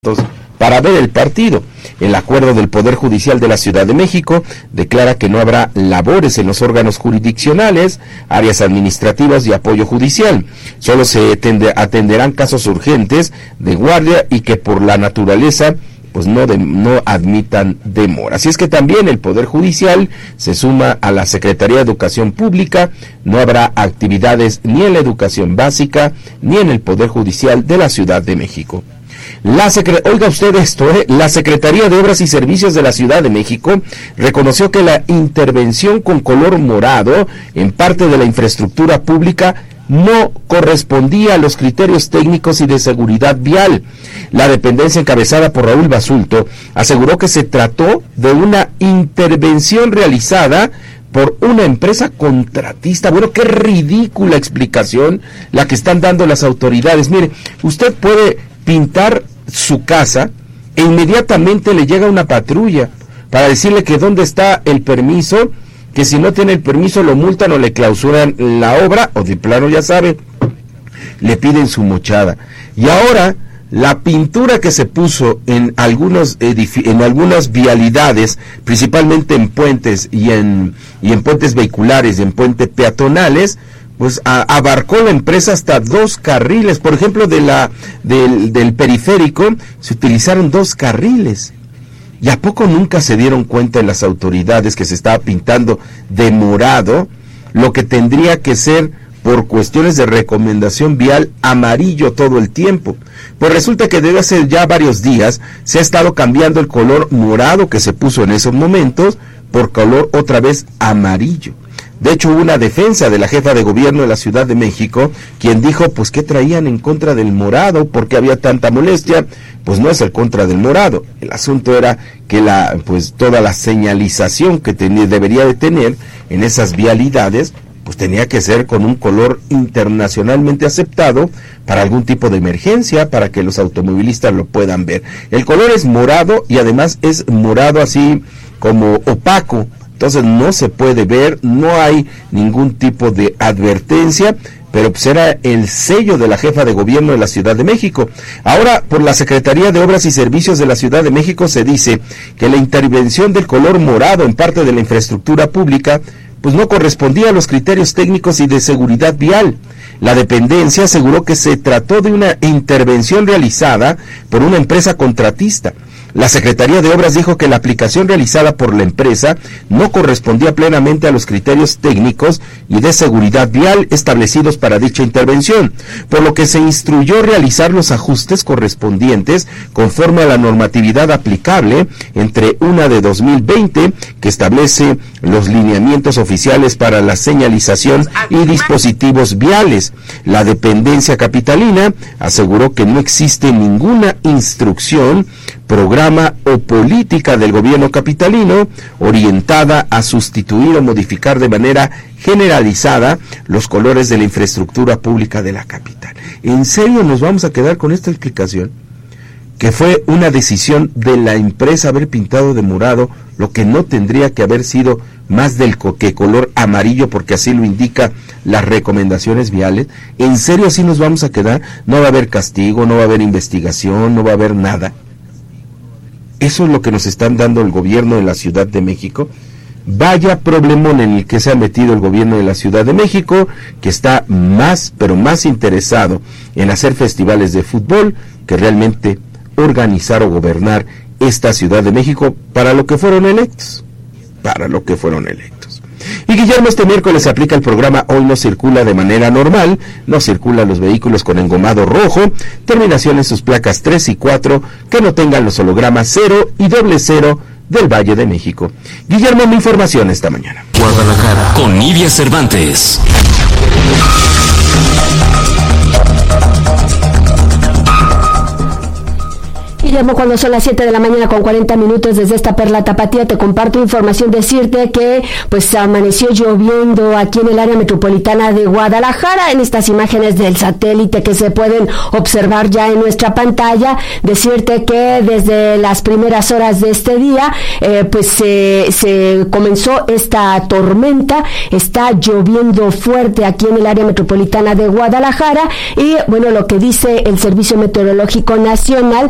para ver el partido. El acuerdo del Poder Judicial de la Ciudad de México declara que no habrá labores en los órganos jurisdiccionales, áreas administrativas y apoyo judicial. Solo se atenderán casos urgentes de guardia y que por la naturaleza pues no admitan demora. Así es que también el Poder Judicial se suma a la Secretaría de Educación Pública. No habrá actividades ni en la educación básica ni en el Poder Judicial de la Ciudad de México. Oiga usted esto, la Secretaría de Obras y Servicios de la Ciudad de México reconoció que la intervención con color morado en parte de la infraestructura pública no correspondía a los criterios técnicos y de seguridad vial. La dependencia encabezada por Raúl Basulto aseguró que se trató de una intervención realizada por una empresa contratista. Bueno, qué ridícula explicación la que están dando las autoridades. Mire, usted puede pintar su casa e inmediatamente le llega una patrulla para decirle que dónde está el permiso, que si no tiene el permiso lo multan o le clausuran la obra, o de plano ya sabe, le piden su mochada. Y ahora la pintura que se puso en algunas vialidades, principalmente en puentes y en puentes vehiculares y en puentes peatonales, pues abarcó la empresa hasta 2 carriles. Por ejemplo, del periférico se utilizaron 2 carriles. ¿Y a poco nunca se dieron cuenta en las autoridades que se estaba pintando de morado lo que tendría que ser, por cuestiones de recomendación vial, amarillo todo el tiempo? Pues resulta que desde hace ya varios días se ha estado cambiando el color morado que se puso en esos momentos por color otra vez amarillo. De hecho, hubo una defensa de la jefa de gobierno de la Ciudad de México, quien dijo, pues, ¿qué traían en contra del morado? ¿Por qué había tanta molestia? Pues no es el contra del morado. El asunto era que toda la señalización que debería de tener en esas vialidades, pues tenía que ser con un color internacionalmente aceptado para algún tipo de emergencia, para que los automovilistas lo puedan ver. El color es morado y además es morado así como opaco. Entonces no se puede ver, no hay ningún tipo de advertencia, pero pues era el sello de la jefa de gobierno de la Ciudad de México. Ahora, por la Secretaría de Obras y Servicios de la Ciudad de México se dice que la intervención del color morado en parte de la infraestructura pública pues no correspondía a los criterios técnicos y de seguridad vial. La dependencia aseguró que se trató de una intervención realizada por una empresa contratista. La Secretaría de Obras dijo que la aplicación realizada por la empresa no correspondía plenamente a los criterios técnicos y de seguridad vial establecidos para dicha intervención, por lo que se instruyó realizar los ajustes correspondientes conforme a la normatividad aplicable, entre una de 2020, que establece los lineamientos oficiales para la señalización y dispositivos viales. La dependencia capitalina aseguró que no existe ninguna instrucción, programa o política del gobierno capitalino orientada a sustituir o modificar de manera generalizada los colores de la infraestructura pública de la capital. ¿En serio nos vamos a quedar con esta explicación? Que fue una decisión de la empresa haber pintado de morado lo que no tendría que haber sido más del que color amarillo, porque así lo indica las recomendaciones viales. ¿En serio así nos vamos a quedar? No va a haber castigo, no va a haber investigación, no va a haber nada. Eso es lo que nos están dando el gobierno de la Ciudad de México. Vaya problemón en el que se ha metido el gobierno de la Ciudad de México, que está más interesado en hacer festivales de fútbol que realmente organizar o gobernar esta Ciudad de México para lo que fueron electos. Y Guillermo, este miércoles se aplica el programa Hoy no circula de manera normal, no circulan los vehículos con engomado rojo, terminación en sus placas 3 y 4, que no tengan los hologramas 0 y 00 del Valle de México. Guillermo, mi información esta mañana. Guadalajara, con Nidia Cervantes. Guillermo, cuando son las 7 de la mañana con 40 minutos desde esta Perla Tapatía, te comparto información, decirte que pues amaneció lloviendo aquí en el área metropolitana de Guadalajara, en estas imágenes del satélite que se pueden observar ya en nuestra pantalla. Decirte que desde las primeras horas de este día pues se comenzó esta tormenta, está lloviendo fuerte aquí en el área metropolitana de Guadalajara y bueno, lo que dice el Servicio Meteorológico Nacional es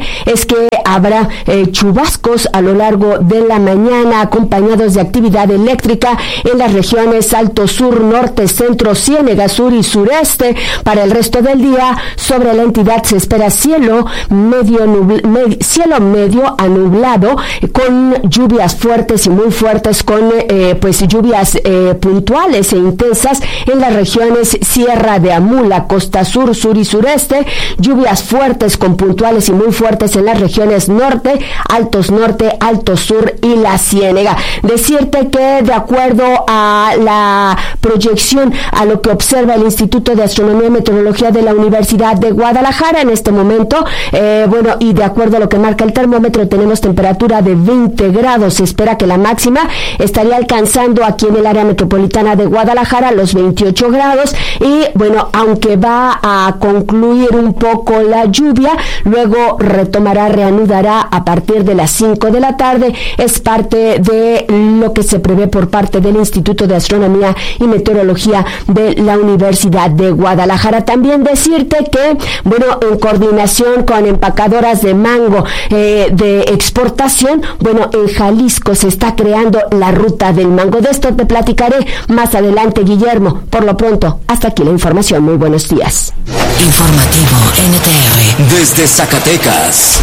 que habrá chubascos a lo largo de la mañana, acompañados de actividad eléctrica en las regiones Alto Sur, Norte, Centro, Ciénega Sur y Sureste. Para el resto del día, sobre la entidad se espera cielo medio a nublado, con lluvias fuertes y muy fuertes, con lluvias puntuales e intensas en las regiones Sierra de Amula, Costa Sur, Sur y Sureste, lluvias fuertes con puntuales y muy fuertes en las regiones Norte, Alto Sur y la Ciénega. Decirte que de acuerdo a la proyección, a lo que observa el Instituto de Astronomía y Meteorología de la Universidad de Guadalajara en este momento, y de acuerdo a lo que marca el termómetro, tenemos temperatura de 20 grados. Se espera que la máxima estaría alcanzando aquí en el área metropolitana de Guadalajara los 28 grados y aunque va a concluir un poco la lluvia, luego reanudará a partir de las 5 de la tarde. Es parte de lo que se prevé por parte del Instituto de Astronomía y Meteorología de la Universidad de Guadalajara. También decirte que, en coordinación con empacadoras de mango de exportación, en Jalisco se está creando la ruta del mango. De esto te platicaré más adelante, Guillermo. Por lo pronto, hasta aquí la información. Muy buenos días. Informativo NTR desde Zacatecas.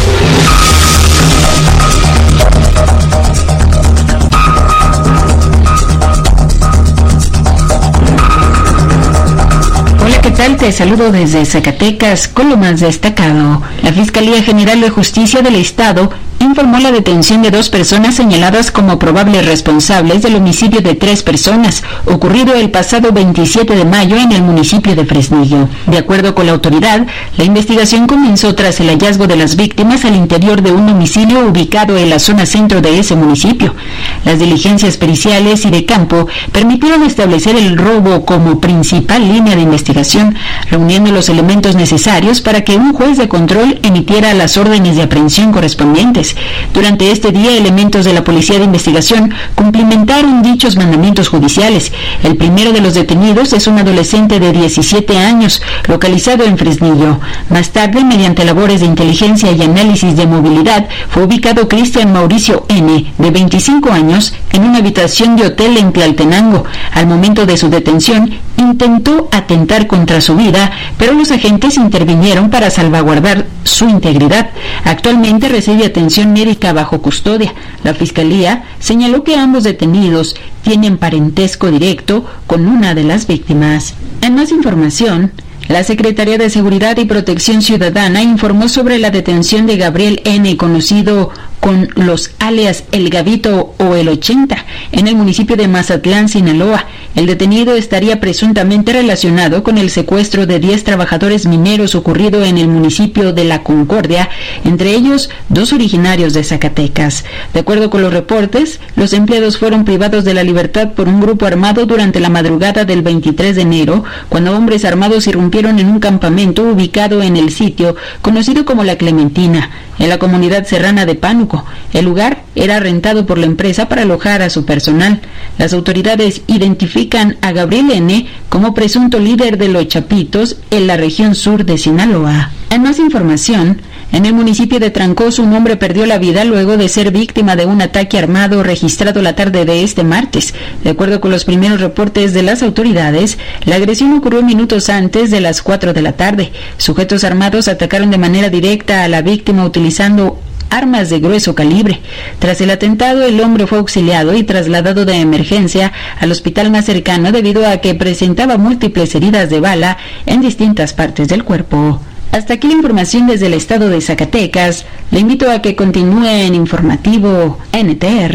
Hola, ¿qué tal? Te saludo desde Zacatecas con lo más destacado. La Fiscalía General de Justicia del Estado informó la detención de 2 personas señaladas como probables responsables del homicidio de 3 personas, ocurrido el pasado 27 de mayo en el municipio de Fresnillo. De acuerdo con la autoridad, la investigación comenzó tras el hallazgo de las víctimas al interior de un domicilio ubicado en la zona centro de ese municipio. Las diligencias periciales y de campo permitieron establecer el robo como principal línea de investigación, reuniendo los elementos necesarios para que un juez de control emitiera las órdenes de aprehensión correspondientes. Durante este día, elementos de la Policía de Investigación cumplimentaron dichos mandamientos judiciales. El primero de los detenidos es un adolescente de 17 años, localizado en Fresnillo. Más tarde, mediante labores de inteligencia y análisis de movilidad, fue ubicado Cristian Mauricio N., de 25 años, en una habitación de hotel en Tlaltenango. Al momento de su detención, intentó atentar contra su vida, pero los agentes intervinieron para salvaguardar su integridad. Actualmente recibe atención médica bajo custodia. La Fiscalía señaló que ambos detenidos tienen parentesco directo con una de las víctimas. En más información, la Secretaría de Seguridad y Protección Ciudadana informó sobre la detención de Gabriel N., conocido con los alias El Gavito o El 80, en el municipio de Mazatlán, Sinaloa. El detenido estaría presuntamente relacionado con el secuestro de 10 trabajadores mineros ocurrido en el municipio de La Concordia, entre ellos 2 originarios de Zacatecas. De acuerdo con los reportes, los empleados fueron privados de la libertad por un grupo armado durante la madrugada del 23 de enero, cuando hombres armados irrumpieron en un campamento ubicado en el sitio conocido como La Clementina, en la comunidad serrana de Pánuco. El lugar era rentado por la empresa para alojar a su personal. Las autoridades identifican a Gabriel N. como presunto líder de los Chapitos en la región sur de Sinaloa. En más información, en el municipio de Trancoso, un hombre perdió la vida luego de ser víctima de un ataque armado registrado la tarde de este martes. De acuerdo con los primeros reportes de las autoridades, la agresión ocurrió minutos antes de las 4 de la tarde. Sujetos armados atacaron de manera directa a la víctima utilizando armas de grueso calibre. Tras el atentado, el hombre fue auxiliado y trasladado de emergencia al hospital más cercano debido a que presentaba múltiples heridas de bala en distintas partes del cuerpo. Hasta aquí la información desde el estado de Zacatecas. Le invito a que continúe en Informativo NTR.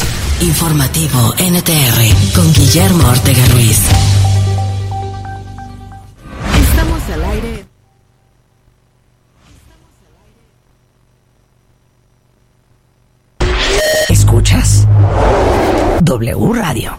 Informativo NTR con Guillermo Ortega Ruiz. Estamos al aire. ¿Escuchas? W Radio.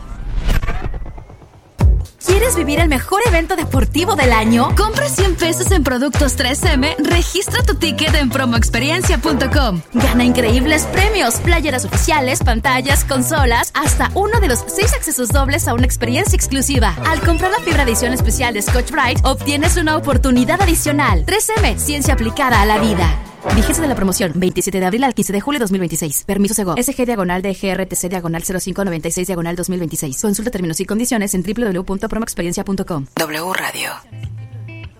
¿Quieres vivir el mejor evento deportivo del año? Compra 100 pesos en productos 3M, registra tu ticket en promoexperiencia.com. Gana increíbles premios, playeras oficiales, pantallas, consolas, hasta uno de los 6 accesos dobles a una experiencia exclusiva. Al comprar la fibra edición especial de Scotch-Brite, obtienes una oportunidad adicional. 3M, ciencia aplicada a la vida. Vigencia de la promoción, 27 de abril al 15 de julio 2026. Permiso Segov. SG/DGRTC/0596/2026. Consulta términos y condiciones en www.promoexperiencia.com. W Radio.